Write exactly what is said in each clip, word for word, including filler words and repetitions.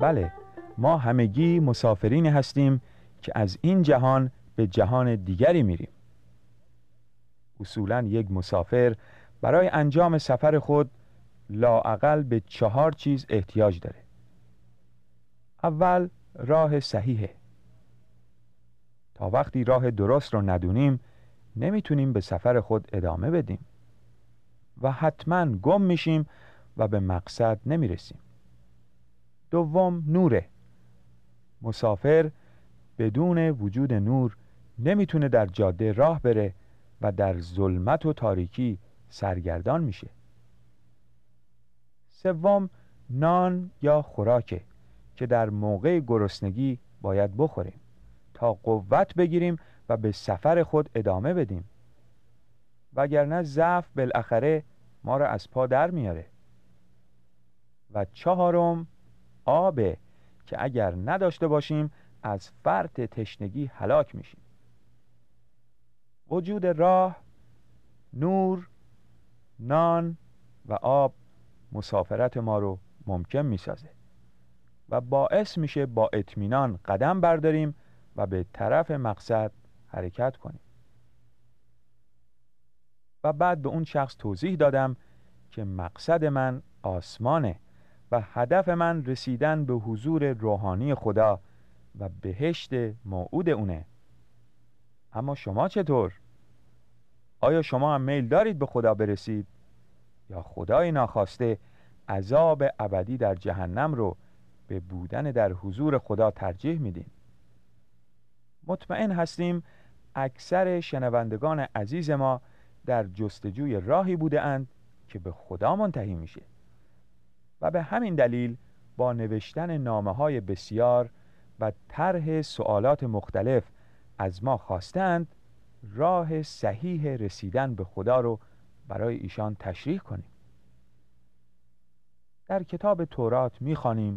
بله، ما همگی مسافرینی هستیم که از این جهان به جهان دیگری میریم. اصولاً یک مسافر برای انجام سفر خود لااقل به چهار چیز احتیاج داره. اول، راه صحیحه. تا وقتی راه درست رو ندونیم نمیتونیم به سفر خود ادامه بدیم و حتما گم میشیم و به مقصد نمیرسیم. دوم، نوره. مسافر بدون وجود نور نمیتونه در جاده راه بره و در ظلمت و تاریکی سرگردان میشه. سوم، نان یا خوراکه که در موقع گرسنگی باید بخوریم تا قوت بگیریم و به سفر خود ادامه بدیم، وگرنه ضعف بالاخره ما را از پا در میاره. و چهارم، آبه که اگر نداشته باشیم از فرط تشنگی هلاک میشیم. وجود راه، نور، نان و آب مسافرت ما رو ممکن میسازه و باعث میشه با اطمینان قدم برداریم و به طرف مقصد حرکت کنیم. و بعد به اون شخص توضیح دادم که مقصد من آسمانه و هدف من رسیدن به حضور روحانی خدا و بهشت موعود اونه. اما شما چطور؟ آیا شما هم میل دارید به خدا برسید یا خدای ناخواسته عذاب ابدی در جهنم رو به بودن در حضور خدا ترجیح میدین؟ مطمئن هستیم اکثر شنوندگان عزیز ما در جستجوی راهی بوده اند که به خدا منتهی میشه و به همین دلیل با نوشتن نامه‌های بسیار و طرح سوالات مختلف از ما خواستند راه صحیح رسیدن به خدا رو برای ایشان تشریح کنیم. در کتاب تورات می‌خوانیم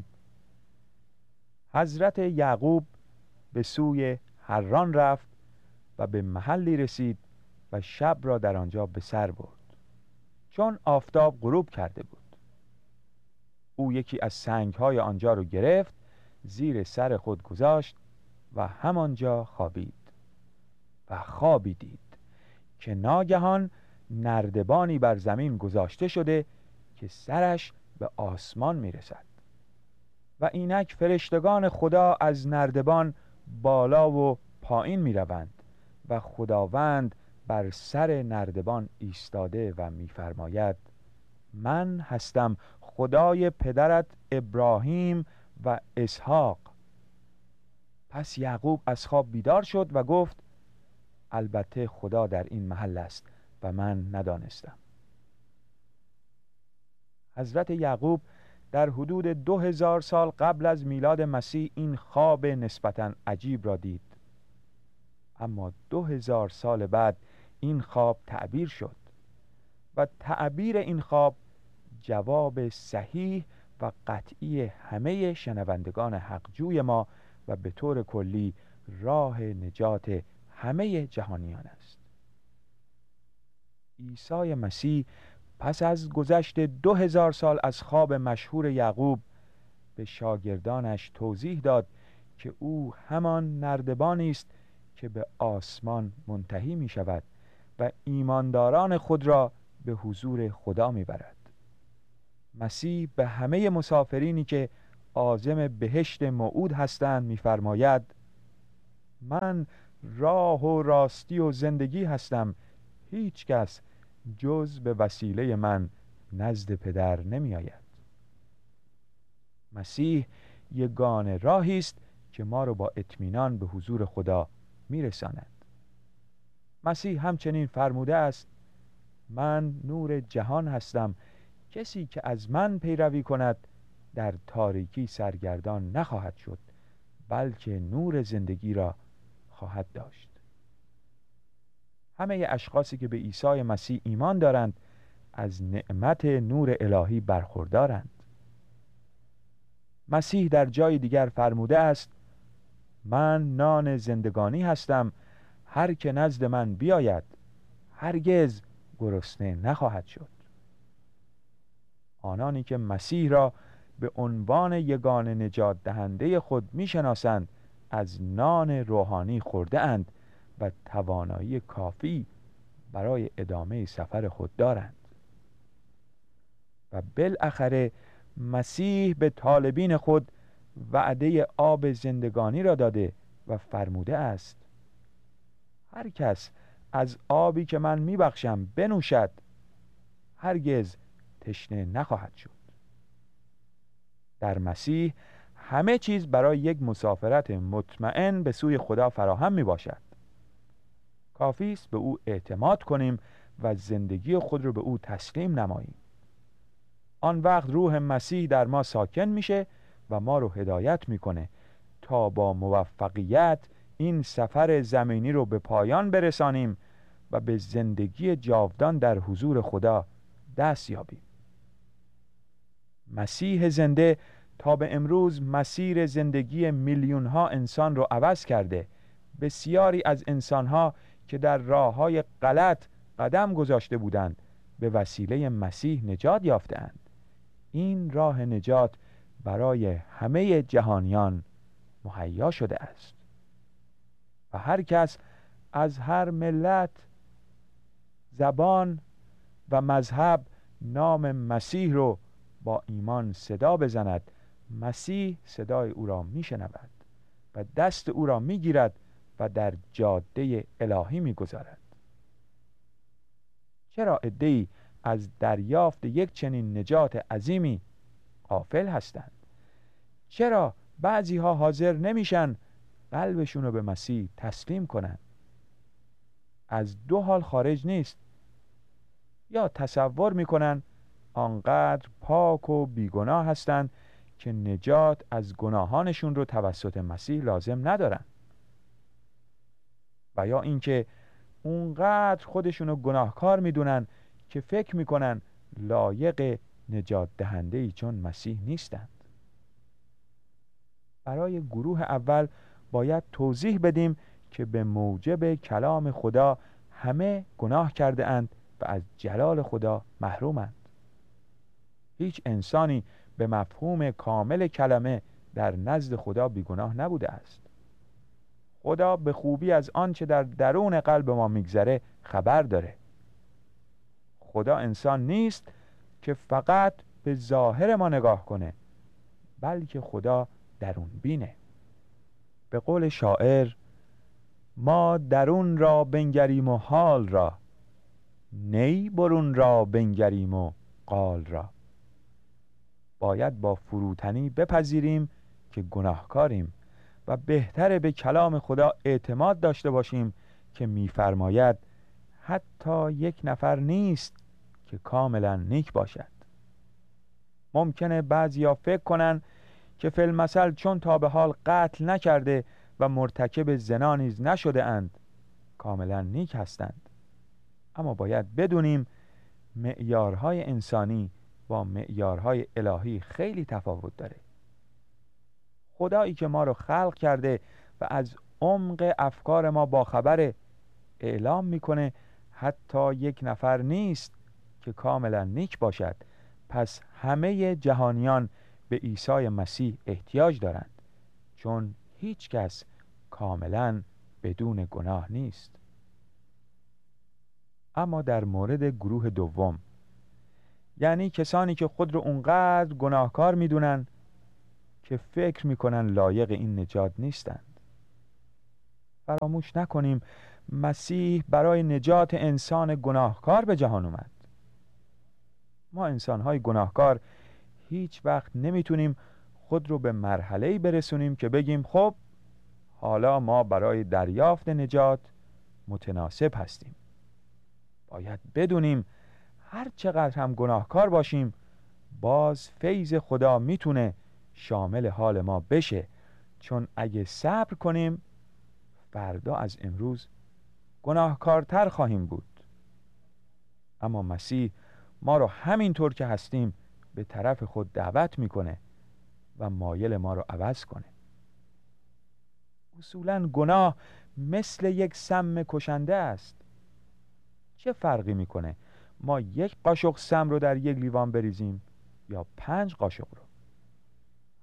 حضرت یعقوب به سوی حران رفت و به محلی رسید و شب را در آنجا به سر برد چون آفتاب غروب کرده بود. او یکی از سنگ‌های آنجا رو گرفت، زیر سر خود گذاشت و همانجا خوابید و خوابی دید که ناگهان نردبانی بر زمین گذاشته شده که سرش به آسمان میرسد و اینک فرشتگان خدا از نردبان بالا و پایین میروند و خداوند بر سر نردبان ایستاده و میفرماید من هستم خدای پدرت ابراهیم و اسحاق. پس یعقوب از خواب بیدار شد و گفت البته خدا در این محل است و من ندانستم. حضرت یعقوب در حدود دو هزار سال قبل از میلاد مسیح این خواب نسبتاً عجیب را دید، اما دو هزار سال بعد این خواب تعبیر شد و تعبیر این خواب جواب صحیح و قطعی همه شنوندگان حقجوی ما و به طور کلی راه نجات همه جهانیان است. عیسی مسیح پس از گذشت دو هزار سال از خواب مشهور یعقوب به شاگردانش توضیح داد که او همان نردبانی است که به آسمان منتهی می شود و ایمانداران خود را به حضور خدا می برد. مسیح به همه مسافرینی که عازم بهشت موعود هستند می فرماید من راه و راستی و زندگی هستم، هیچ کس جز به وسیله من نزد پدر نمی آید. مسیح یگانه راهی است که ما را با اطمینان به حضور خدا می رساند. مسیح همچنین فرموده است من نور جهان هستم، کسی که از من پیروی کند در تاریکی سرگردان نخواهد شد بلکه نور زندگی را خواهد داشت. همه اشخاصی که به عیسی مسیح ایمان دارند از نعمت نور الهی برخوردارند. مسیح در جای دیگر فرموده است من نان زندگانی هستم، هر که نزد من بیاید هرگز گرسنه نخواهد شد. آنانی که مسیح را به عنوان یگانه نجات دهنده خود میشناسند از نان روحانی خورده اند و توانایی کافی برای ادامه سفر خود دارند. و بالاخره مسیح به طالبین خود وعده آب زندگانی را داده و فرموده است: هر کس از آبی که من میبخشم بنوشد هرگز تشنه نخواهد شد. در مسیح همه چیز برای یک مسافرت مطمئن به سوی خدا فراهم می باشد. کافی است به او اعتماد کنیم و زندگی خود را به او تسلیم نماییم. آن وقت روح مسیح در ما ساکن میشه و ما رو هدایت میکنه تا با موفقیت این سفر زمینی رو به پایان برسانیم و به زندگی جاودان در حضور خدا دست یابیم. مسیح زنده تا به امروز مسیر زندگی میلیون ها انسان رو عوض کرده. بسیاری از انسان ها که در راههای غلط قدم گذاشته بودند به وسیله مسیح نجات یافتند. این راه نجات برای همه جهانیان مهیا شده است و هر کس از هر ملت، زبان و مذهب نام مسیح رو با ایمان صدا بزند، مسیح صدای او را میشنود و دست او را میگیرد و در جاده الهی میگذارد. چرا عده‌ای از دریافت یک چنین نجات عظیمی غافل هستند؟ چرا بعضی ها حاضر نمیشن قلبشون رو به مسیح تسلیم کنن؟ از دو حال خارج نیست: یا تصور میکنن آنقدر پاک و بیگناه هستند که نجات از گناهانشون رو توسط مسیح لازم ندارن، و یا اینکه اونقدر خودشونو گناهکار میدونن که فکر میکنن لایق نجات دهنده‌ای چون مسیح نیستند. برای گروه اول باید توضیح بدیم که به موجب کلام خدا همه گناه کرده اند و از جلال خدا محرومند. هیچ انسانی به مفهوم کامل کلمه در نزد خدا بیگناه نبوده است. خدا به خوبی از آنچه در درون قلب ما میگذره خبر داره. خدا انسان نیست که فقط به ظاهر ما نگاه کنه، بلکه خدا درون بینه. به قول شاعر: ما درون را بنگریم و حال را، نی برون را بنگریم و قال را. باید با فروتنی بپذیریم که گناهکاریم و بهتره به کلام خدا اعتماد داشته باشیم که می‌فرماید حتی یک نفر نیست که کاملا نیک باشد. ممکنه بعضیا فکر کنن که فی المثل چون تا به حال قتل نکرده و مرتکب زنا نیز نشده اند کاملا نیک هستند. اما باید بدونیم معیارهای انسانی با معیارهای الهی خیلی تفاوت داره. خدایی که ما رو خلق کرده و از عمق افکار ما باخبره اعلام میکنه حتی یک نفر نیست که کاملا نیک باشد. پس همه جهانیان به عیسی مسیح احتیاج دارند، چون هیچ کس کاملا بدون گناه نیست. اما در مورد گروه دوم، یعنی کسانی که خود رو اونقدر گناهکار میدونن که فکر میکنن لایق این نجات نیستند، فراموش نکنیم مسیح برای نجات انسان گناهکار به جهان اومد. ما انسان‌های گناهکار هیچ وقت نمیتونیم خود رو به مرحله‌ای برسونیم که بگیم خب حالا ما برای دریافت نجات متناسب هستیم. باید بدونیم هر چقدر هم گناهکار باشیم باز فیض خدا میتونه شامل حال ما بشه، چون اگه صبر کنیم فردا از امروز گناهکارتر خواهیم بود. اما مسیح ما رو همینطور که هستیم به طرف خود دعوت میکنه و مایل ما رو عوض کنه. اصولاً گناه مثل یک سم کشنده است. چه فرقی میکنه ما یک قاشق سم رو در یک لیوان بریزیم یا پنج قاشق رو؟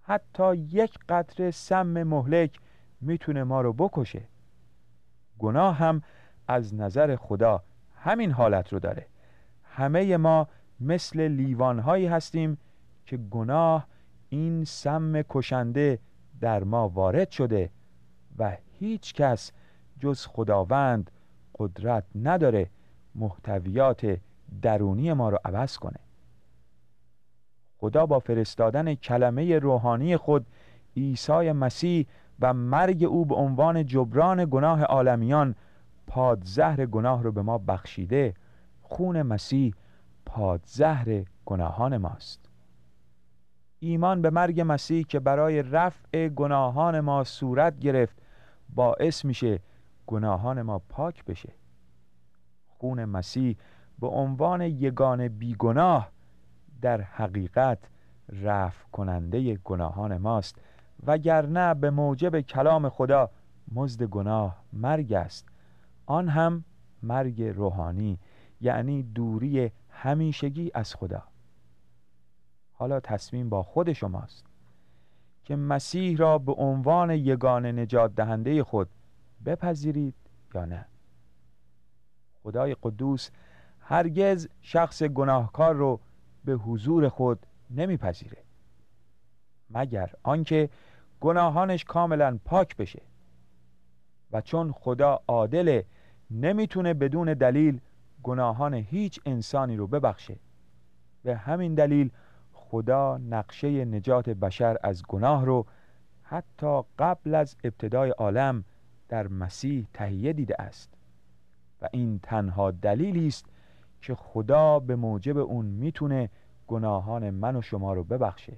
حتی یک قطره سم مهلک میتونه ما رو بکشه. گناه هم از نظر خدا همین حالت رو داره. همه ما مثل لیوانهایی هستیم که گناه این سم کشنده در ما وارد شده و هیچ کس جز خداوند قدرت نداره محتویات درونی ما رو عوض کنه. خدا با فرستادن کلمه روحانی خود عیسی مسیح و مرگ او به عنوان جبران گناه عالمیان پادزهر گناه رو به ما بخشیده. خون مسیح پادزهر گناهان ماست. ایمان به مرگ مسیح که برای رفع گناهان ما صورت گرفت باعث میشه گناهان ما پاک بشه. خون مسیح به عنوان یگانه بیگناه در حقیقت رفع کننده گناهان ماست، وگرنه به موجب کلام خدا مزد گناه مرگ است، آن هم مرگ روحانی، یعنی دوری همیشگی از خدا. حالا تصمیم با خود شماست که مسیح را به عنوان یگانه نجات دهنده خود بپذیرید یا نه. خدای قدوس هرگز شخص گناهکار رو به حضور خود نمیپذیره مگر آنکه گناهانش کاملا پاک بشه، و چون خدا عادله نمیتونه بدون دلیل گناهان هیچ انسانی رو ببخشه. به همین دلیل خدا نقشه نجات بشر از گناه رو حتی قبل از ابتدای عالم در مسیح تهیه دیده است و این تنها دلیلی است که خدا به موجب اون میتونه گناهان من و شما رو ببخشه.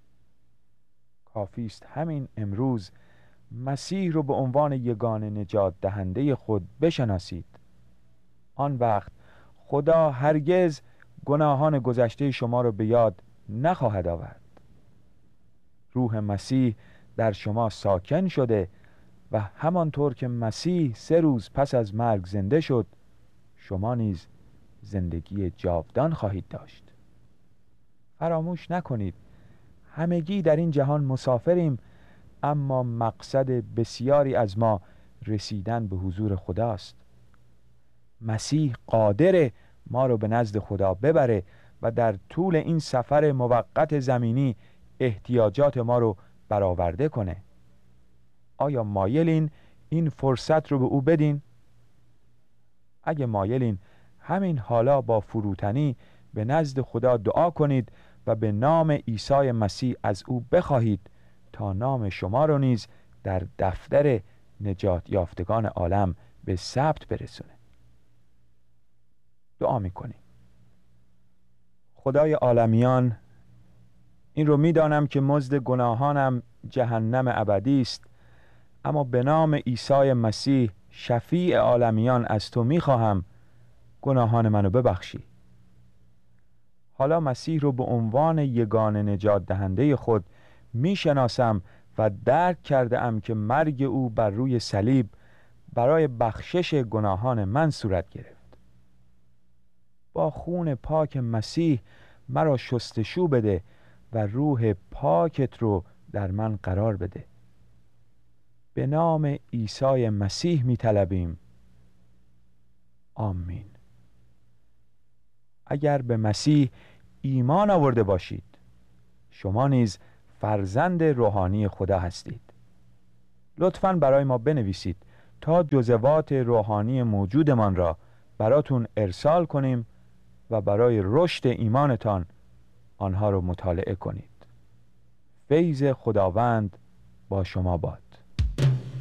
کافی است همین امروز مسیح رو به عنوان یگانه نجات دهنده خود بشناسید. آن وقت خدا هرگز گناهان گذشته شما رو به یاد نخواهد آورد. روح مسیح در شما ساکن شده و همانطور که مسیح سه روز پس از مرگ زنده شد، شما نیز زندگی جاودان خواهید داشت. فراموش نکنید همگی در این جهان مسافریم، اما مقصد بسیاری از ما رسیدن به حضور خداست. مسیح قادر ما رو به نزد خدا ببره و در طول این سفر موقت زمینی احتیاجات ما رو برآورده کنه. آیا مایلین این فرصت رو به او بدین؟ اگه مایلین همین حالا با فروتنی به نزد خدا دعا کنید و به نام عیسی مسیح از او بخواهید تا نام شما رو نیز در دفتر نجات یافتگان عالم به ثبت برسونه. دعا میکنیم. خدای عالمیان، این رو میدانم که مزد گناهانم جهنم ابدی است، اما به نام عیسی مسیح شفیع عالمیان از تو میخواهم گناهان منو ببخشی. حالا مسیح رو به عنوان یگانه نجات دهنده خود میشناسم و درک کرده ام که مرگ او بر روی صلیب برای بخشش گناهان من صورت گرفت. با خون پاک مسیح مرا شستشو بده و روح پاکت رو در من قرار بده. به نام عیسی مسیح می طلبیم. آمین. اگر به مسیح ایمان آورده باشید، شما نیز فرزند روحانی خدا هستید. لطفاً برای ما بنویسید تا جزوات روحانی موجودمان را براتون ارسال کنیم و برای رشد ایمانتان آنها را مطالعه کنید. فیض خداوند با شما باد.